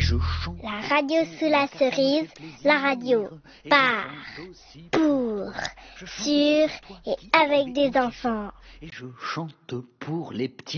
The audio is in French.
La radio sous la cerise, la radio par, pour, sur et avec des enfants. Et je chante pour les petits.